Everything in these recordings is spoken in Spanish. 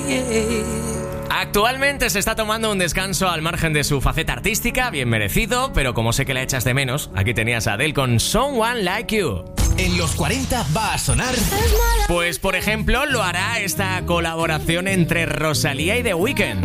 Actualmente se está tomando un descanso al margen de su faceta artística, bien merecido, pero como sé que la echas de menos, aquí tenías a Adele con Someone Like You. En los 40 va a sonar... Pues por ejemplo lo hará esta colaboración entre Rosalía y The Weeknd.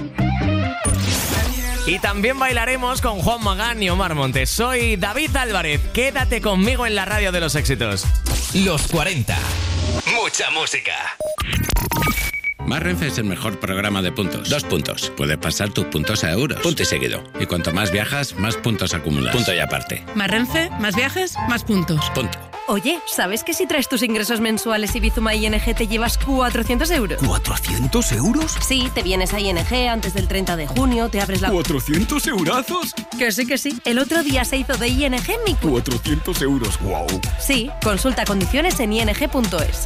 Y también bailaremos con Juan Magán y Omar Montes. Soy David Álvarez, quédate conmigo en la radio de los éxitos. Los 40. Mucha música. Más Renfe es el mejor programa de puntos. 2 puntos. Puedes pasar tus puntos a euros. Punto y seguido. Y cuanto más viajas, más puntos acumulas. Punto y aparte. Más Renfe, más viajes, más puntos. Punto. Oye, ¿sabes que si traes tus ingresos mensuales y Bizuma ING te llevas 400 euros? ¿400 euros? Sí, te vienes a ING antes del 30 de junio, te abres la... ¿400 eurazos? Que sí. El otro día se hizo de ING mi... 400 euros, wow. Sí, consulta condiciones en ing.es.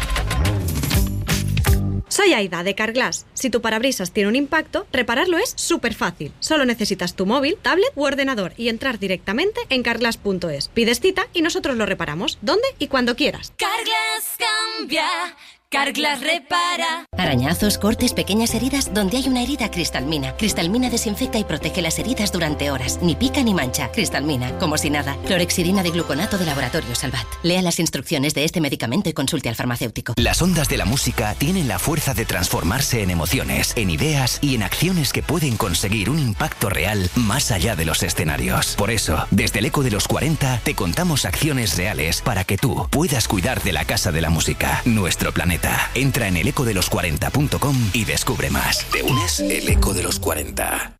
Soy Aida, de Carglass. Si tu parabrisas tiene un impacto, repararlo es súper fácil. Solo necesitas tu móvil, tablet u ordenador y entrar directamente en carglass.es. Pides cita y nosotros lo reparamos, donde y cuando quieras. Carglass cambia, Carglass repara. Arañazos, cortes, pequeñas heridas. Donde hay una herida, Cristalmina. Cristalmina desinfecta y protege las heridas durante horas. Ni pica ni mancha. Cristalmina, como si nada. Clorexidina de gluconato de Laboratorio Salvat. Lea las instrucciones de este medicamento y consulte al farmacéutico. Las ondas de la música tienen la fuerza de transformarse en emociones, en ideas y en acciones que pueden conseguir un impacto real más allá de los escenarios. Por eso, desde el Eco de los 40 te contamos acciones reales para que tú puedas cuidar de la Casa de la Música, nuestro planeta. Entra en elecodelos40.com y descubre más. ¿Te unes? El Eco de los 40.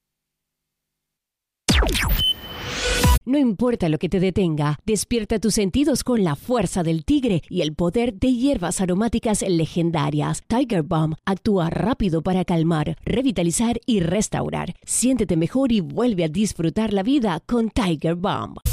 No importa lo que te detenga, despierta tus sentidos con la fuerza del tigre y el poder de hierbas aromáticas legendarias. Tiger Balm actúa rápido para calmar, revitalizar y restaurar. Siéntete mejor y vuelve a disfrutar la vida con Tiger Balm.